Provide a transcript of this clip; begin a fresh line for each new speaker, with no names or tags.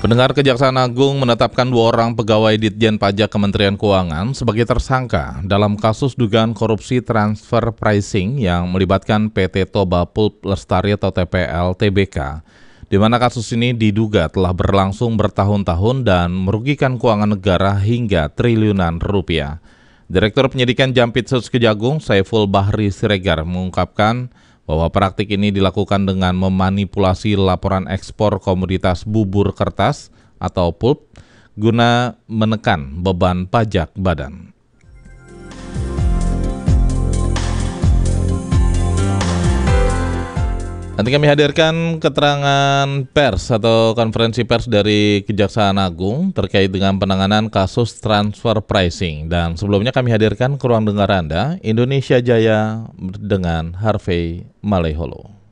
Pendengar, Kejaksaan Agung menetapkan 2 orang pegawai Ditjen Pajak Kementerian Keuangan sebagai tersangka dalam kasus dugaan korupsi transfer pricing yang melibatkan PT Toba Pulp Lestari atau TPL Tbk, di mana kasus ini diduga telah berlangsung bertahun-tahun dan merugikan keuangan negara hingga triliunan rupiah. Direktur Penyidikan Jampitsus Kejagung, Saiful Bahri Siregar, mengungkapkan bahwa praktik ini dilakukan dengan memanipulasi laporan ekspor komoditas bubur kertas atau pulp guna menekan beban pajak badan. Nanti kami hadirkan keterangan pers atau konferensi pers dari Kejaksaan Agung terkait dengan penanganan kasus transfer pricing. Dan sebelumnya kami hadirkan ke ruang dengar Anda, Indonesia Jaya dengan Harvey Maleholo.